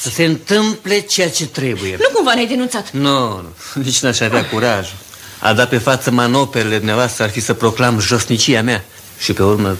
Să se întâmple ceea ce trebuie. Nu cumva ne-ai denunțat? Nu, nici n-aș avea curajul. A da pe față manoperele dumneavoastră ar fi să proclam josnicia mea. Și pe urmă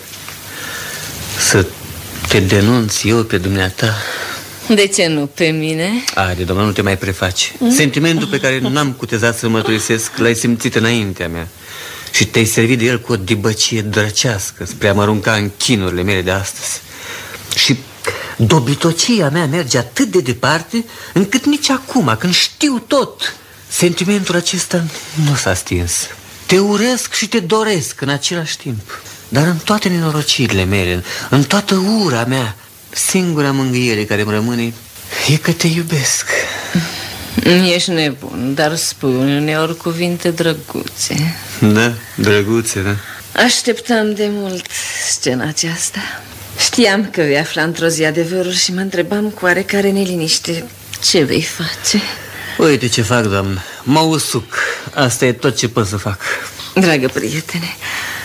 să te denunț eu pe dumneata. De ce nu pe mine? Haide, doamnă, nu te mai prefaci. Sentimentul pe care n-am cutezat să-l mărturisesc l-ai simțit înaintea mea. Și te-ai servit de el cu o dibăcie drăcească spre a mă arunca în chinurile mele de astăzi. Și dobitocia mea merge atât de departe încât nici acum, când știu tot, sentimentul acesta nu s-a stins. Te urăsc și te doresc în același timp. Dar în toate nenorocirile mele, în toată ura mea, singura mângâiere care îmi rămâne e că te iubesc. Ești nebun, dar spui uneori cuvinte drăguțe. Da, drăguțe, da. Așteptam de mult scena aceasta. Știam că vei afla într-o zi adevărul și mă întrebam cu oarecare neliniște ce vei face. Uite ce fac, doamnă, mă usuc. Asta e tot ce pot să fac. Dragă prietene,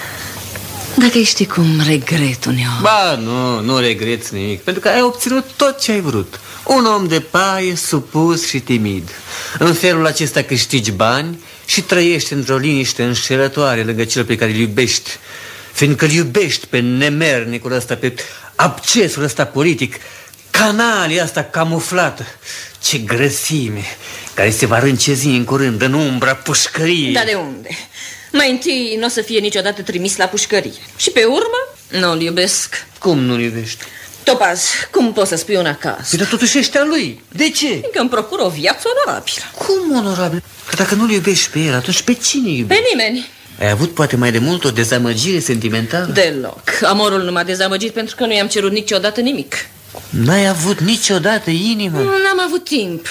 dacă știi cum regret uneori. Ba, nu regreți nimic, pentru că ai obținut tot ce ai vrut. Un om de paie, supus și timid. În felul acesta câștigi bani și trăiești într-o liniște înșelătoare lângă cel pe care îl iubești. Fiindcă îl iubești pe nemernicul ăsta, pe abcesul ăsta politic, canalia asta camuflată. Ce grăsime, care se va râncezi în curând în umbra pușcăriei. Dar de unde? Mai întâi nu o să fie niciodată trimis la pușcărie. Și pe urmă nu-l iubesc. Cum nu-l iubești? Topaz, cum poți să spui una acasă? Păi, dar totuși ești a lui. De ce? Că îmi procură o viață onorabilă. Cum onorabilă? Că dacă nu-l iubești pe el, atunci pe cine iubești? Pe nimeni. Ai avut poate mai de mult o dezamăgire sentimentală? Deloc. Amorul nu m-a dezamăgit pentru că nu i-am cerut niciodată nimic. N-ai avut niciodată inimă? N-am avut timp.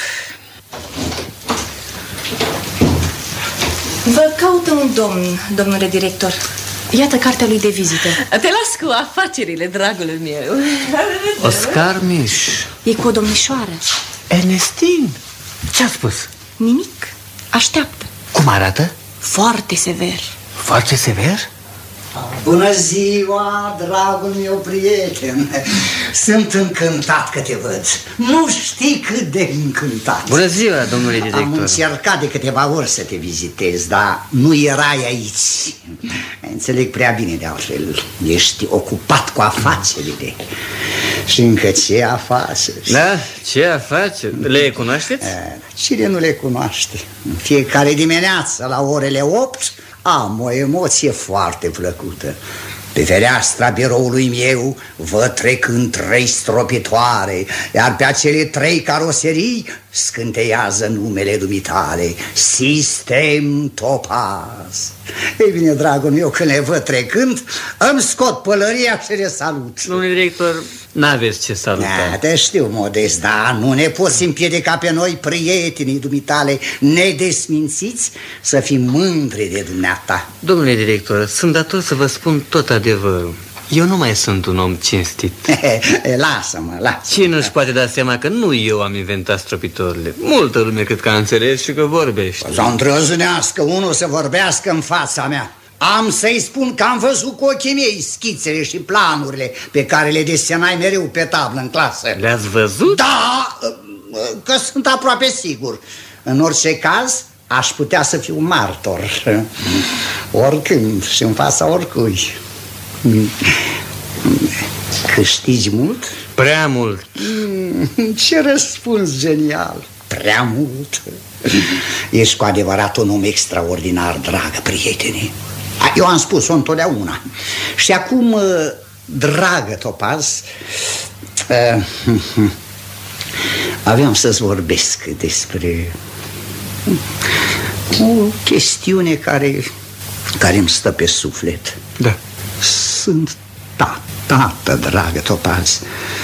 Vă caută un domn, domnule director. Iată cartea lui de vizită. Te las cu afacerile, dragul meu. Oscar Miș. E cu o domnișoară. Ernestin? Ce-a spus? Nimic. Așteaptă. Cum arată? Foarte sever. Foarte sever? Bună ziua, dragul meu prieten. Sunt încântat că te văd. Nu știi cât de încântat. Bună ziua, domnule director. Am încercat de câteva ori să te vizitez, dar nu erai aici. Înțeleg prea bine de altfel. Ești ocupat cu afacerile. Și încă ce afaceri. Da, ce afaceri? Le cunoașteți? Cine nu le cunoaște? În fiecare dimineață la orele 8 am o emoție foarte plăcută. Pe fereastra biroului meu văd trecând 3 stropitoare, iar pe acele 3 caroserii scânteiază numele dumitale: Sistem Topaz. Ei bine, dragul meu, când le văd trecând, îmi scot pălăria și le salut. Domnule director, n-aveți ce saluta. Te știu, Modest, dar nu ne poți împiedica pe noi, prietenii dumitale nedesmințiți, să fim mândri de dumneata. Domnule director, sunt dator să vă spun tot adevărul. Eu nu mai sunt un om cinstit. Lasă-mă, lasă. Cine își poate da seama că nu eu am inventat stropitorile? Multă lume cred că a înțeles și că vorbește. Să îndrăznească unul să vorbească în fața mea. Am să-i spun că am văzut cu ochii mei schițele și planurile pe care le desenai mereu pe tablă în clasă. Le-ați văzut? Da, că sunt aproape sigur. În orice caz, aș putea să fiu martor. Oricând și în fața oricui. Câștigi mult? Prea mult. Ce răspuns genial. Prea mult. Ești cu adevărat un om extraordinar, dragă prietene. Eu am spus-o întotdeauna. Și acum, dragă Topaz, aveam să-ți vorbesc despre o chestiune care îmi stă pe suflet. Da. Sunt tată, dragă Topaz.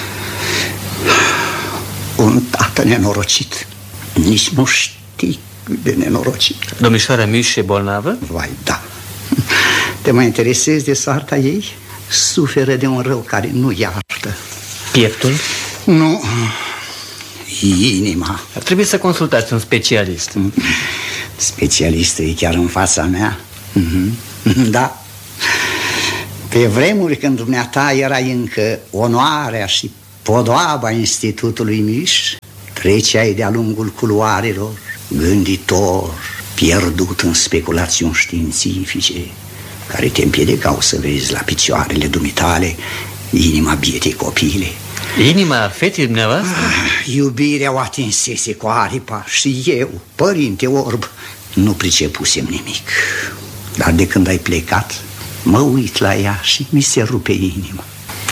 Un tată nenorocit. Nici nu știi cât de nenorocit. Domnișoara Miș e bolnavă? Vai, da. Te mai interesezi de soarta ei? Suferă de un rău care nu iartă. Pieptul? Nu. Inima. Ar trebui să consultați un specialist. Specialistul e chiar în fața mea? Da. Pe vremuri când dumneata erai încă onoarea și podoaba Institutului Miș, Treceai de-a lungul culoarelor, gânditor, pierdut în speculațiuni științifice, care te împiedicau să vezi la picioarele dumitale inima bietei copile. Inima fetei dumneavoastră? Iubirea o atinsese cu aripa și eu, părinte orb, nu pricepusem nimic. Dar de când ai plecat, mă uit la ea și mi se rupe inima.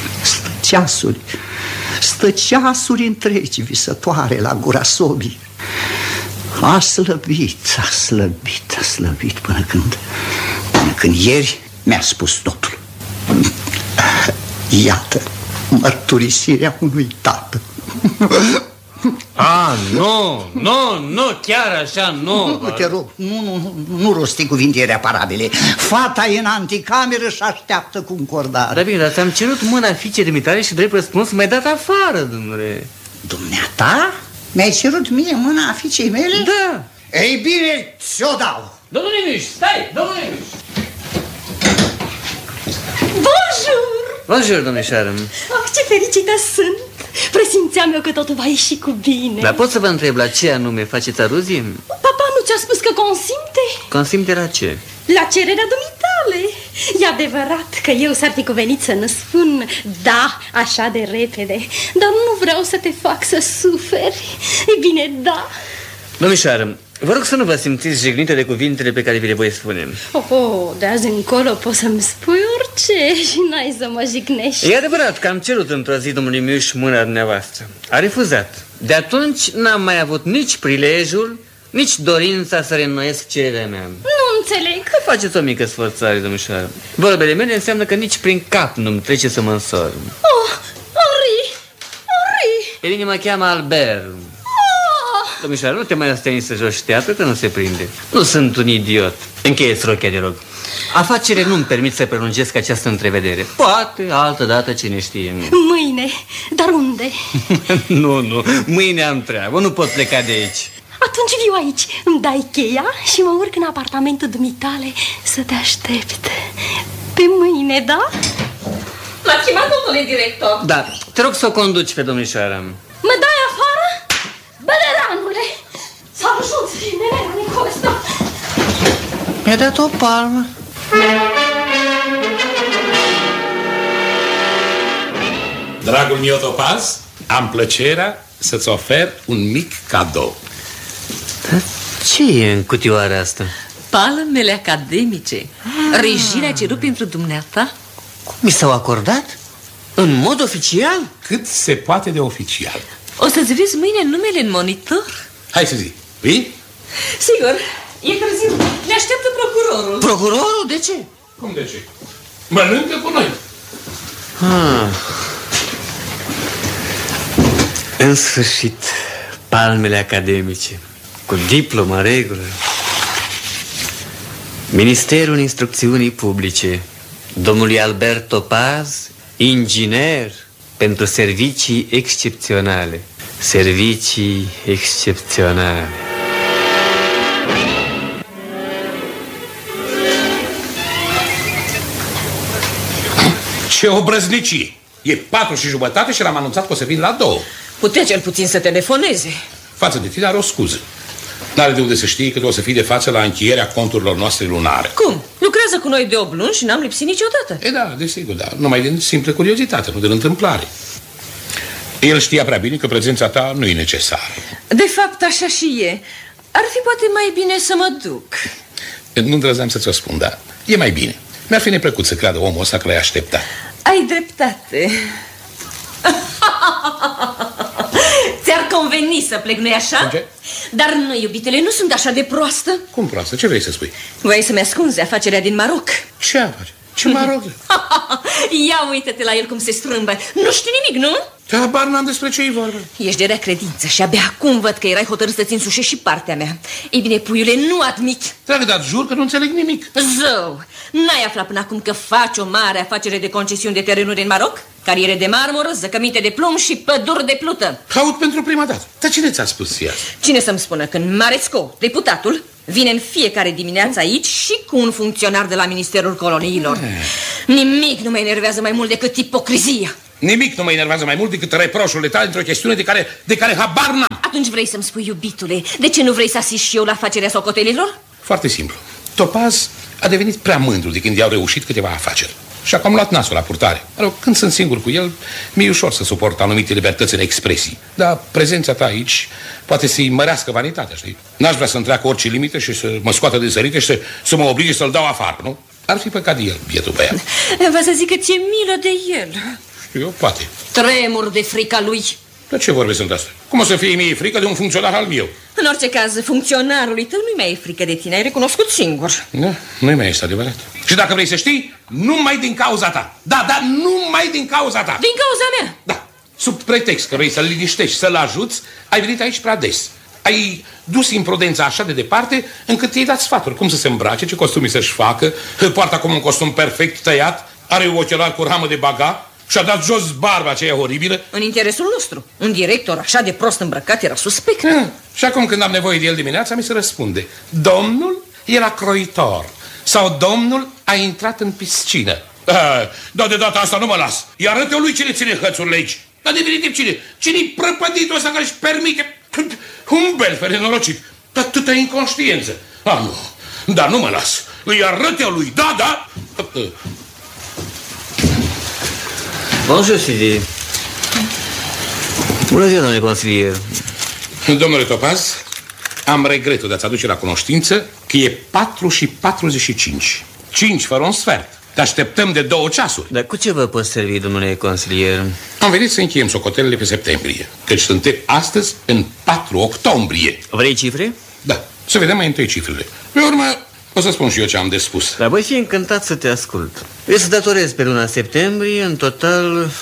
Stă ceasuri întregi visătoare la gura sobii. A slăbit până când ieri mi-a spus totul. Iată mărturisirea unui tată. Nu, chiar așa, nu. Te rog, nu rosti cuvinte ireparabile. Fata e în anticameră și așteaptă cu încordare. Dar bine, dar ți-am cerut mâna fiicei dumitale și drept răspuns m-ai dat afară, domnule. Dumneata? Mi-ai cerut mie mâna fiicei mele? Da. Ei bine, ți-o dau. Domnule Miș, stai, domnule Miș. Bonjour, domnișoară. Ce fericită sunt! Presimțeam eu că totul va ieși cu bine. Dar pot să vă întreb la ce anume faceți aluzie? Papa nu ți-a spus că consimte? Consimte la ce? La cererea dumitale. E adevărat că eu s-ar fi cuvenit să nu spun da așa de repede, dar nu vreau să te fac să suferi. E bine, da. Domnișoară, vă rog să nu vă simțiți jignite de cuvintele pe care vi le voi spune. De azi încolo poți să-mi spui orice și n-ai să mă jignești. E adevărat că am cerut într-o zi domnului Miuș mâna dumneavoastră. A refuzat. De atunci n-am mai avut nici prilejul, nici dorința să reînnoiesc cererea mea. Nu înțeleg. Că faceți o mică sforțare, domnișoară. Vorbele mele înseamnă că nici prin cap nu-mi trece să mă însor. Henri! El mă cheamă Albert. Domnișoară, nu te mai osteni să joci teatru, că nu se prinde. Nu sunt un idiot. Încheieți rochia, de rog. Afacerile nu-mi permit să prelungesc această întrevedere. Poate, altă dată, cine știe. Mâine. Dar unde? Nu. Mâine am treabă. Nu pot pleca de aici. Atunci viu aici. Îmi dai cheia și mă urc în apartamentul dumitale să te aștept. Pe mâine, da? M-a chemat, domnule director. Da, te rog să o conduci pe domnișoara. Mă dai afară? Bălăranule! S-a ajuns și nenea Nicolesta. Mi-a dat o palmă. Dragul meu Topaz, am plăcerea să-ți ofer un mic cadou. Ce e în cutioarea asta? Palmele academice. Regirea a cerut pentru dumneata. Cum mi s-au acordat? În mod oficial? Cât se poate de oficial. O să-ți vezi mâine numele în monitor. Hai să zic, vii? Sigur, e târziu. Ne așteaptă procurorul. Procurorul? De ce? Cum de ce? Mănâncă cu noi. În sfârșit, palmele academice, cu diplomă în regulă. Ministerul Instrucțiunii Publice, domnului Albert Topaz, inginer pentru servicii excepționale. Servicii excepționale. Ce obrăznicie! E 4:30 și l-am anunțat că o să vin la 2. Putea cel puțin să telefoneze. Față de tine are o scuză. N-are de unde să știi că tu o să fii de față la încheierea conturilor noastre lunare. Cum? Lucrează cu noi de 8 luni și n-am lipsit niciodată. E da, desigur, da. Numai din simplă curiozitate, nu din întâmplare. El știa prea bine că prezența ta nu e necesară. De fapt, așa și e. Ar fi poate mai bine să mă duc. Nu îndrăzeam să ți-o spun, dar e mai bine. Mi-ar fi neplăcut să creadă omul ăsta că l-ai așteptat. Ai dreptate. Ți-ar conveni să plec, nu-i așa? Ce? Dar noi, iubitele, nu sunt așa de proastă. Cum proastă? Ce vrei să spui? Vrei să-mi ascunzi afacerea din Maroc? Ce afaceri? Ce Maroc? Ia uite-te la el cum se strâmbă. Nu știu nimic, nu? Habar n-am despre ce-i vorba. Ești de rea credință și abia acum văd că erai hotărât să-ți însușești și partea mea. Ei bine, puiule, nu admit. Dragă, dar jur că nu înțeleg nimic. Zău, n-ai aflat până acum că faci o mare afacere de concesiuni de terenuri în Maroc? Cariere de marmură, zăcăminte de plumb și păduri de plută. Aud pentru prima dată. Dar cine ți-a spus ție asta? Cine să-mi spună când Marețco, deputatul, vine în fiecare dimineață aici și cu un funcționar de la Ministerul Coloniilor. Nimic nu mă enervează mai mult decât ipocrizia. Nimic nu mă enervează mai mult decât reproșurile tale într-o chestiune de care habar n-am. Atunci vrei să-mi spui, iubitule, de ce nu vrei să asist și eu la afacerea socotelilor? Foarte simplu. Topaz a devenit prea mândru de când i-au reușit câteva afaceri. Și acum am luat nasul la purtare. Când sunt singur cu el, mi-e ușor să suport anumite libertăți în expresii. Dar prezența ta aici poate să-i mărească vanitatea, știi? N-aș vrea să-mi treacă orice limite și să mă scoată de sărite și să mă oblige să-l dau afară, nu? Ar fi păcat de el, bietul băiat. Vă să zic că ți-e milă de el. Știu eu, poate. Tremur de frica lui. Dar ce vorbe sunt astea? Cum o să fie mie frică de un funcționar al meu? În orice caz, funcționarului tău nu-i mai e frică de tine, ai recunoscut singur. Da, nu-i mai este adevărat. Și dacă vrei să știi, numai din cauza ta. Da, numai din cauza ta. Din cauza mea? Da, sub pretext că vrei să-l liniștești, să-l ajuți, ai venit aici prea des. Ai dus imprudența așa de departe încât i-ai dat sfaturi. Cum să se îmbrace, ce costumi să-și facă. Poartă acum un costum perfect tăiat, are ochelari cu ramă de baga și-a dat jos barba aceea oribilă. În interesul nostru. Un director așa de prost îmbrăcat era suspect. Și acum când am nevoie de el dimineața, mi se răspunde: domnul era croitor sau domnul a intrat în piscină. Da, de data asta nu mă las. Iar arăt-o lui cine ține hățurile aici. Dar definitiv cine-i prăpăditul ăsta care își permite un belfer nenorocit, atâta inconștiență. Nu, dar nu mă las. Îi arăt eu lui, da. Bonjour, Sylvie. Bună ziua, domnule consilier. Domnule Topaz, am regretul de a-ți aduce la cunoștință că e 4:45. 5 fără un sfert. Te așteptăm de 2 ceasuri. Dar cu ce vă pot servi, domnule consilier? Am venit să încheiem socotelele pe septembrie, căci suntem astăzi în 4 octombrie. Vrei cifre? Da, să vedem mai întâi cifrele. Pe urmă, o să spun și eu ce am de spus. Dar voi fi încântat să te ascult. Eu să datorez pe luna septembrie în total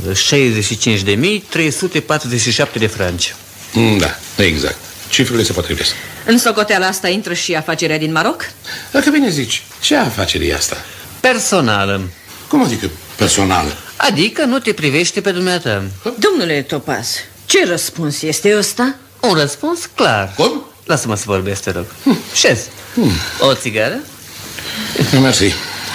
65.347 de franci. Da, exact. Cifrele se potrivesc. În socoteala asta intră și afacerea din Maroc? Dacă bine zici, ce afacere e asta? Personală. Cum adică personală? Adică nu te privește pe dumneata. Domnule Topaz, ce răspuns este ăsta? Un răspuns clar. Cum? Lasă-mă să vorbesc, te rog. Șez. O țigară? Mersi.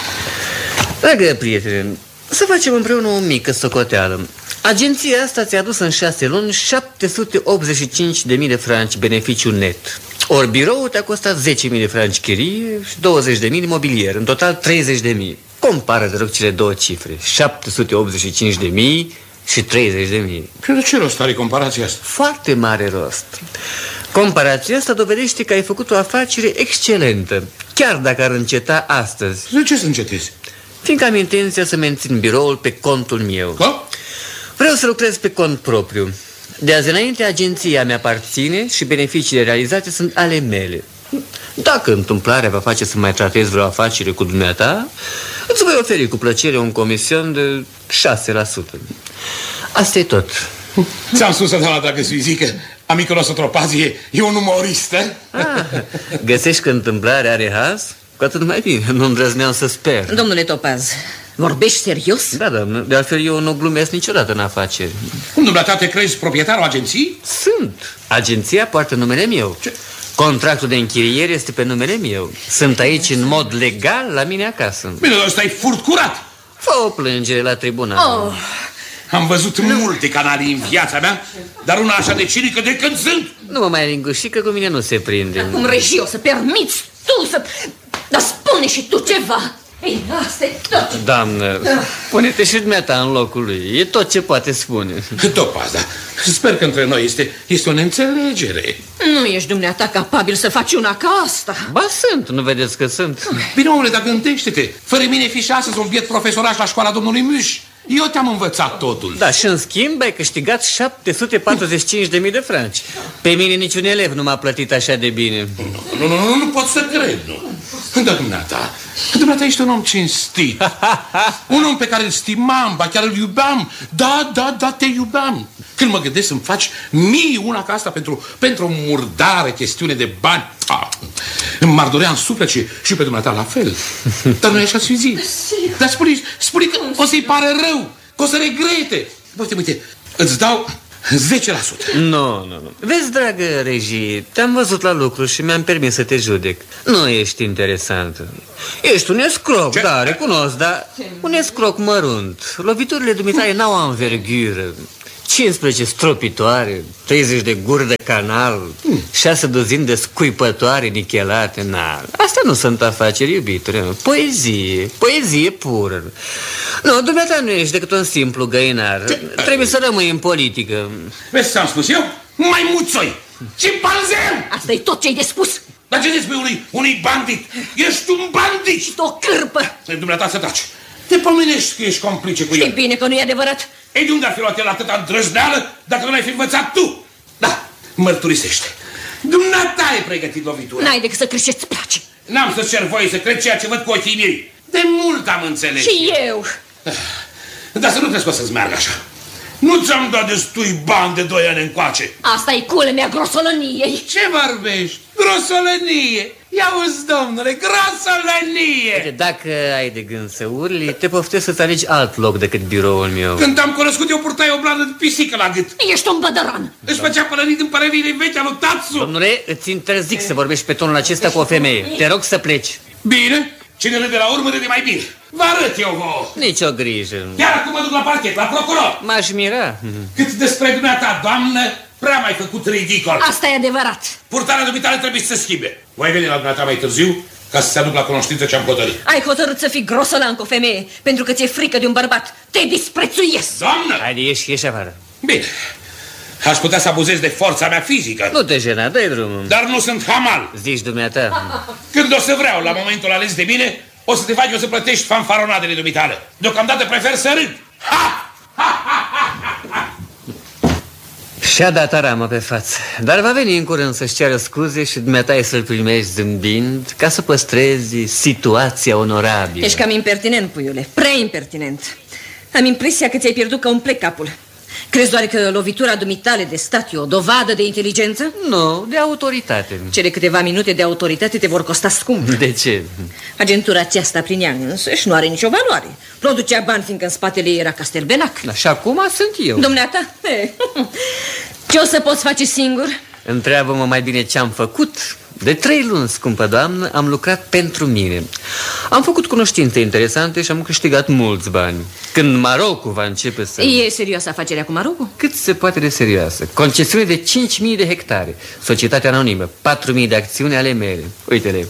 Dragă prietene, să facem împreună o mică socoteală. Agenția asta ți-a adus în 6 luni 785.000 de franci beneficiu net. Ori biroul te-a costat 10.000 de franci chirie și 20.000 de mobilier. În total 30.000. Compară, te rog, cele două cifre. 785.000 și 30.000. Și de ce rost are comparația asta? Foarte mare rost. Comparația asta dovedește că ai făcut o afacere excelentă, chiar dacă ar înceta astăzi. De ce să încetezi? Fiindcă am intenția să mențin biroul pe contul meu. Cum? Vreau să lucrez pe cont propriu. De azi înainte, agenția mea aparține și beneficiile realizate sunt ale mele. Dacă întâmplarea va face să mai tratez vreo afacere cu dumneata, îți voi oferi cu plăcere un comision de 6%. Asta e tot. Ți-am spus odată dacă să-i zic că amicul nostru Topaz e un umorist, Găsești că întâmplarea are haz? Cu atât mai bine, nu îndrăzneam să sper. Domnule Topaz, vorbești serios? Da, doamnă, de altfel eu nu glumesc niciodată în afaceri. Cum, dumneata, te crezi proprietarul agenției? Sunt. Agenția poartă numele meu. Ce? Contractul de închiriere este pe numele meu. Sunt aici în mod legal la mine acasă. Bine, dar ăsta e furt curat. Fă o plângere la tribunal. Am văzut multe canalii în viața mea, dar una așa de cinică de când sunt. Nu mă mai linguși, că cu mine nu se prinde. Cum regie o să permiți tu să... Dar spune și tu ceva. Ei, asta e tot. Doamnă, pune-te și dumneata în locul lui. E tot ce poate spune. Topaz, da. Sper că între noi este o neînțelegere. Nu ești dumneata capabil să faci una ca asta. Ba sunt, nu vedeți că sunt. Bine, omule, dar gândește-te. Fără mine fi și astăzi un biet profesoraș la școala domnului Muș. Eu te-am învățat totul. Da, și în schimb ai câștigat 745.000 de franci. Pe mine niciun elev nu m-a plătit așa de bine. Nu pot să cred, nu. Da, dumneata ești un om cinstit. Un om pe care îl stimam, ba chiar îl iubeam. Da, te iubeam. Când mă gândesc să-mi faci mie una ca asta pentru o murdare, chestiune de bani, m-ar dorea în suflet și pe dumneata la fel. Dar nu e așa să-i zi. Dar spune că o să-i pare rău, că o să regrete. Uite, îți dau 10%. Nu. Vezi, dragă regie, te-am văzut la lucru și mi-am permis să te judec. Nu ești interesant. Ești un escroc, da, recunosc, dar un escroc mărunt. Loviturile dumitale n-au anvergură. 15 stropitoare, 30 de guri de canal, 6 dozini de scuipătoare nichelate. Astea nu sunt afaceri, iubitule. Poezie pură. Nu, dumneata nu ești decât un simplu găinar. Trebuie să rămâi în politică. Vezi ce-am spus eu? Mai muțoi! Cimpanzeu! Asta e tot ce-ai de spus. Dar ce spui unui bandit? Ești un bandit! Și o cârpă. Dumneata să taci. Te pomenești că ești complice cu el. E bine că nu e adevărat. Ei, de unde ar fi luat el atâta îndrăzneală dacă nu l-ai fi învățat tu? Da, mărturisește. Dumneata ai pregătit lovitura. N-ai decât să crezi ce-ți place. N-am să cer voie să cred ceea ce văd cu ochii mei. De mult am înțeles. Și eu. Dar să nu te scoți să-ți meargă așa. Nu ți-am dat destui bani de 2 ani încoace. Asta e culemea grosolăniei. Ce vorbești? Grosolănie. Ia-uzi, domnule, grosolănie. Dacă ai de gând să urli, te poftesc să-ți alegi alt loc decât biroul meu. Când te-am cunoscut, eu purtai o bladă de pisică la gât. Ești un bădăran. Își făcea pălănit în părările vechi al lui Tatsu. Domnule, îți interzic să vorbești pe tonul acesta cu o femeie. Te rog să pleci. Bine, cine râde la urmă râde mai bine. Vă arăt eu vouă. Nici o grijă. Chiar acum mă duc la parchet, la procuror. M-aș mira. Cât despre dumneata, doamnă, prea mai făcut ridicol. Asta e adevărat. Purtarea dumitale trebuie să se schimbe. Voi veni la dumneata mai târziu ca să se aduc la cunoștință ce-am hotărât. Ai hotărât să fii grosolan cu o femeie pentru că ți-e frică de un bărbat. Te disprețuiesc. Doamnă! Haide, ieși afară. Bine. Aș putea să abuzez de forța mea fizică. Nu te jena, dă-i drumul. Dar nu sunt hamal. Zici dumneata. Când o să vreau, la momentul ales de bine, o să te fac eu să plătești fanfaronadele dumitale. Deocamdată prefer să râd. Și-a dat aramă pe față. Dar va veni în curând să-și ceară scuze și dumneata e să-l primești zâmbind ca să păstrezi situația onorabilă. Ești cam impertinent, puiule. Prea impertinent. Am impresia că ți-ai pierdut ca un plec capul. Crezi doar că lovitura dumitale de stat e o dovadă de inteligență? Nu, de autoritate. Cele câteva minute de autoritate te vor costa scump. De ce? Agentura aceasta prin ea însăși nu are nicio valoare. Producea bani fiindcă în spatele ei era Castelbenac. Și acum sunt eu. Dumneata? Ce o să poți face singur? Întreabă-mă mai bine ce am făcut. De 3 luni, scumpă doamnă, am lucrat pentru mine. Am făcut cunoștințe interesante și am câștigat mulți bani. Când Marocul va începe să... E serioasă afacerea cu Marocul? Cât se poate de serioasă. Concesiune de 5.000 de hectare. Societate anonimă, 4.000 de acțiuni ale mele. Uite-le.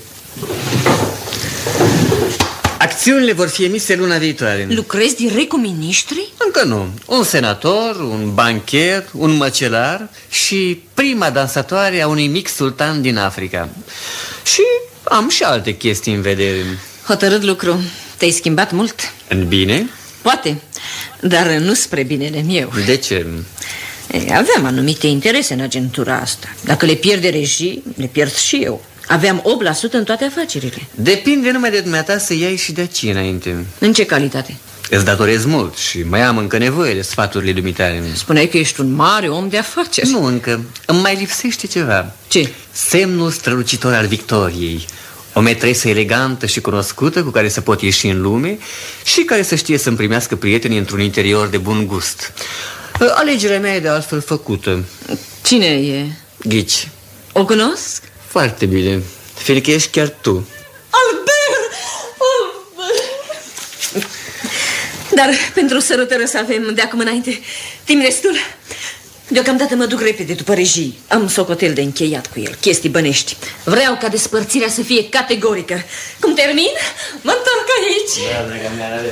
Acțiunile vor fi emise luna viitoare. Lucrezi direct cu miniștri? Încă nu. Un senator, un bancher, un măcelar și prima dansatoare a unui mic sultan din Africa. Și am și alte chestii în vedere. Hotărât lucru. Te-ai schimbat mult. În bine? Poate, dar nu spre binele meu. De ce? Aveam anumite interese în agentura asta. Dacă le pierde regii, le pierd și eu. Aveam 8% în toate afacerile. Depinde numai de dumneata să iei și de aici înainte. În ce calitate? Îți datorez mult și mai am încă nevoie de sfaturile dumitale. Spuneai că ești un mare om de afaceri. Nu încă, îmi mai lipsește ceva. Ce? Semnul strălucitor al victoriei. O metresă elegantă și cunoscută cu care să pot ieși în lume și care să știe să-mi primească prietenii într-un interior de bun gust. Alegerea mea e de altfel făcută. Cine e? Ghici. O cunosc? Foarte bine, fiindcă ești chiar tu. Albert! Dar pentru sărutără să avem de acum înainte timp destul. Deocamdată mă duc repede după regii. Am socotel de încheiat cu el, chestii bănești. Vreau ca despărțirea să fie categorică. Cum termin, mă întorc aici. Da, draga mea,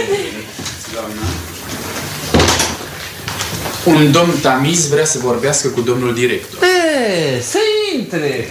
un domn tamiz vrea să vorbească cu domnul director. Să intre.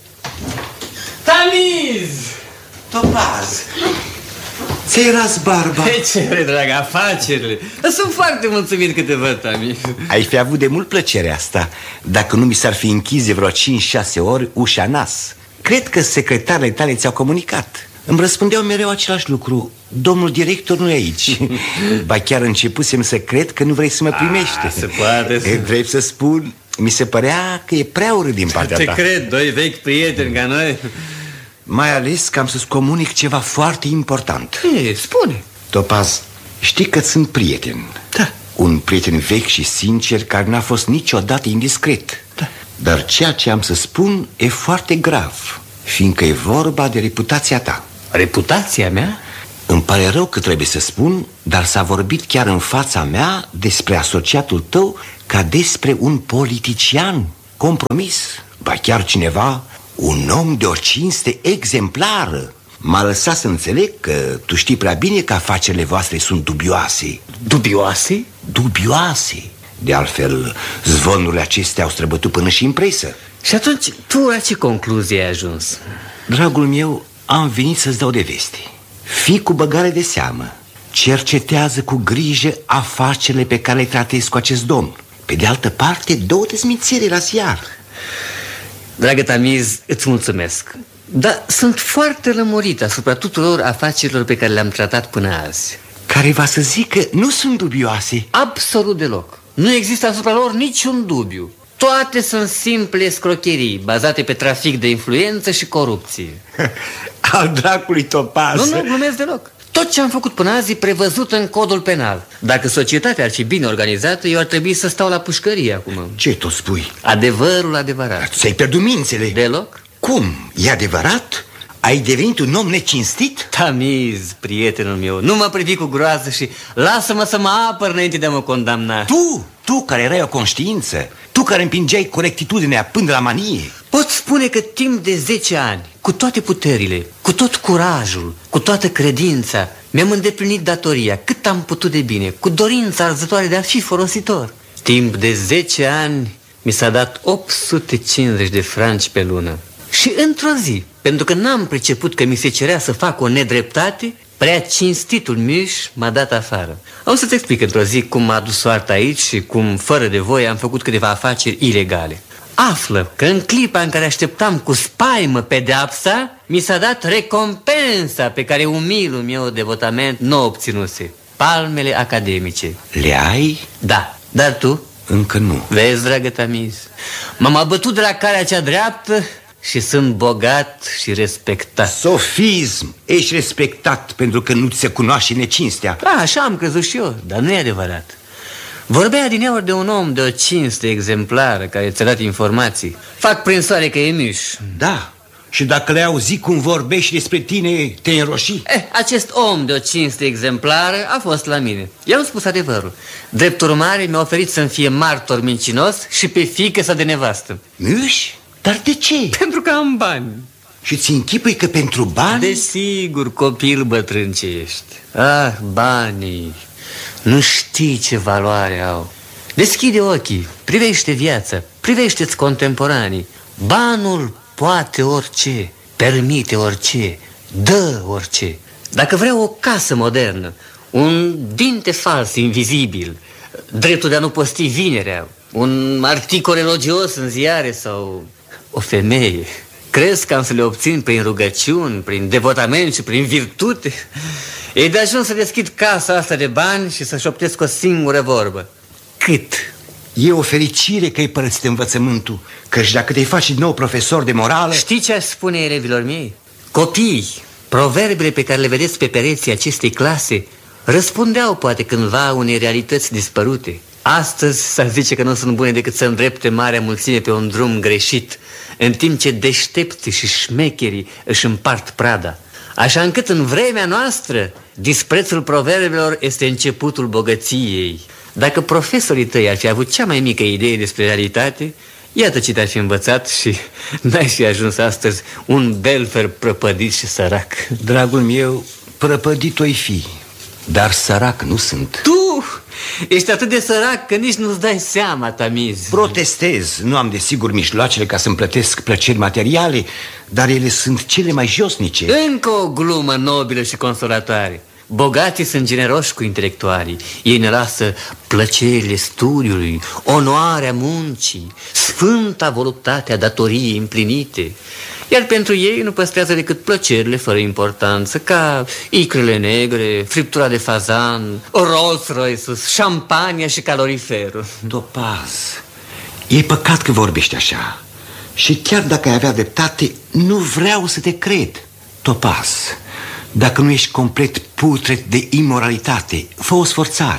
Tamiz! Topaz, ți-ai ras barba. De ce, dragă, afacerile? Sunt foarte mulțumit că te văd, Tamiz. Ai fi avut de mult plăcerea asta dacă nu mi s-ar fi închis de vreo 5-6 ori ușa nas. Cred că secretarele tale ți-au comunicat. Îmi răspundeau mereu același lucru. Domnul director nu e aici. Ba chiar începusem să cred că nu vrei să mă primești. Se poate. Vrei să spun, mi se părea că e prea urât din partea ta. Te cred, doi vechi prieteni ca noi. Mai ales că am să-ți comunic ceva foarte important. Spune. Topaz, știi că sunt prieten. Da. Un prieten vechi și sincer care n-a fost niciodată indiscret. Da. Dar ceea ce am să spun e foarte grav, fiindcă e vorba de reputația ta. Reputația mea? Îmi pare rău că trebuie să spun, dar s-a vorbit chiar în fața mea despre asociatul tău ca despre un politician compromis. Ba chiar cineva, un om de o cinste exemplară. M-a lăsat să înțeleg că tu știi prea bine că afacerile voastre sunt dubioase. Dubioase? Dubioase. De altfel, zvonurile acestea au străbătut până și în presă. Și atunci, tu la ce concluzie ai ajuns? Dragul meu, am venit să-ți dau de veste. Fii cu băgare de seamă. Cercetează cu grijă afacerile pe care le tratezi cu acest domn. Pe de altă parte, dă-o dezmințire la ziar. Dragă Tamiz, îți mulțumesc. Dar sunt foarte lămurit asupra tuturor afacerilor pe care le-am tratat până azi. Care va să zic că nu sunt dubioase? Absolut deloc. Nu există asupra lor niciun dubiu. Toate sunt simple scrocherii bazate pe trafic de influență și corupție. Al dracului Topaz. Nu glumesc deloc. Tot ce am făcut până azi e prevăzut în codul penal. Dacă societatea ar fi bine organizată, eu ar trebui să stau la pușcărie acum. Ce tot spui? Adevărul adevărat. Ți-ai pierdut mințele. Deloc? Cum? E adevărat? Ai devenit un om necinstit? Tamiz, prietenul meu, nu mă privi cu groază și lasă-mă să mă apăr înainte de a mă condamna. Tu care erai o conștiință, tu care împingeai corectitudinea până la manie. Pot spune că timp de 10 ani, cu toate puterile, cu tot curajul, cu toată credința, mi-am îndeplinit datoria cât am putut de bine, cu dorința arzătoare de a fi folositor. Timp de 10 ani mi s-a dat 850 de franci pe lună. Și într-o zi, pentru că n-am priceput că mi se cerea să fac o nedreptate, prea cinstitul Miș m-a dat afară. Am să-ți explic într-o zi cum m-a dus soarta aici și cum, fără de voie, am făcut câteva afaceri ilegale. Află că în clipa în care așteptam cu spaimă pedeapsa, mi s-a dat recompensa pe care umilul meu devotament nu o obținuse. Palmele academice. Le ai? Da, dar tu? Încă nu. Vezi, dragă Tamiz, m-am abătut de la calea cea dreaptă și sunt bogat și respectat. Sofism! Ești respectat pentru că nu ți se cunoaște necinstea. Da, așa am crezut și eu, dar nu e adevărat. Vorbea adineauri de un om de o cinste exemplară care ți-a dat informații. Fac prin soare că e Miș. Da, și dacă le auzi cum vorbești despre tine, te înroșii. Acest om de o cinste exemplară a fost la mine. I-am spus adevărul. Drept urmare mi-a oferit să-mi fie martor mincinos și pe fiică sa de nevastă. Miș? Dar de ce? Pentru că am bani. Și ți închipui că pentru bani? Desigur, copil bătrân ce ești. Ah, banii. Nu știi ce valoare au. Deschide ochii, privește viața, privește-ți contemporanii. Banul poate orice, permite orice, dă orice. Dacă vreau o casă modernă, un dinte fals invizibil, dreptul de a nu posti vinerea, un articol elogios în ziare sau o femeie, crezi că am să le obțin prin rugăciuni, prin devotament și prin virtute? E de ajuns să deschid casa asta de bani și să șoptesc o singură vorbă. Cât? E o fericire că ai părăsit învățământul, căci dacă te-ai face din nou profesor de morală... Știi ce aș spune elevilor mei? Copii, proverbele pe care le vedeți pe pereții acestei clase răspundeau poate cândva unei realități dispărute. Astăzi s-ar zice că nu sunt bune decât să îndrepte marea mulțime pe un drum greșit, în timp ce deștepții și șmecherii își împart prada. Așa încât în vremea noastră disprețul proverbelor este începutul bogăției. Dacă profesorii tăi ar fi avut cea mai mică idee despre realitate, iată ce te-ar fi învățat și n-ai fi ajuns astăzi un belfer prăpădit și sărac. Dragul meu, prăpădit o-i fi, dar sărac nu sunt. Tu ești atât de sărac că nici nu-ți dai seama, Tamiz. Protestez, nu am desigur mijloacele ca să-mi plătesc plăceri materiale, dar ele sunt cele mai josnice. Încă o glumă nobilă și consolatoare. Bogații sunt generoși cu intelectualii. Ei ne lasă plăcerile studiului, onoarea muncii, sfânta voluptatea datoriei împlinite. Iar pentru ei nu păstrează decât plăcerile fără importanță, ca icrele negre, friptura de fazan, Rolls-Royce-ul, șampania și caloriferul. Topaz, e păcat că vorbești așa. Și chiar dacă ai avea dreptate, nu vreau să te cred. Topaz, dacă nu ești complet putred de imoralitate, fă o sforțare.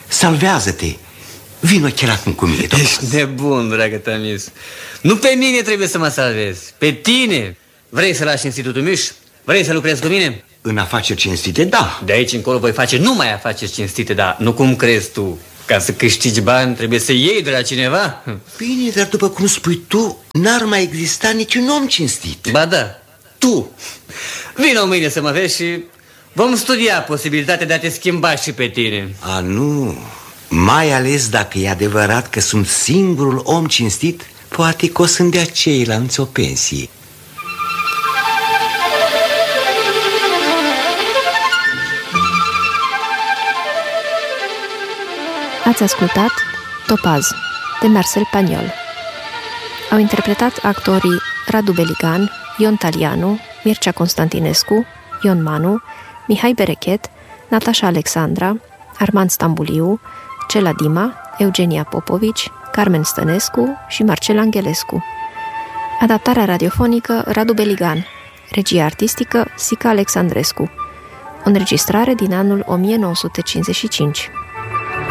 Salvează-te. Vino chiar acum cu mine, Topaz. Ești nebun, dragă Tamis. Nu pe mine trebuie să mă salvezi, pe tine. Vrei să lași institutul Miș? Vrei să lucrezi cu mine? În afaceri cinstite, da. De aici încolo voi face numai afaceri cinstite, dar nu cum crezi tu. Ca să câștigi bani trebuie să iei de la cineva. Bine, dar după cum spui tu, n-ar mai exista niciun om cinstit. Ba da, tu. Vino mâine să mă vezi și vom studia posibilitatea de a te schimba și pe tine. A, nu. Mai ales dacă e adevărat că sunt singurul om cinstit, poate că o să-mi dea ceilalți o pensie. Ați ascultat Topaz de Marcel Pagnol. Au interpretat actorii Radu Beligan, Ion Talianu, Mircea Constantinescu, Ion Manu, Mihai Berechet, Natasha Alexandra, Armand Stambuliu, Cela Dima, Eugenia Popovici, Carmen Stănescu și Marcel Angelescu. Adaptarea radiofonică Radu Beligan. Regia artistică Sica Alexandrescu. O înregistrare din anul 1955.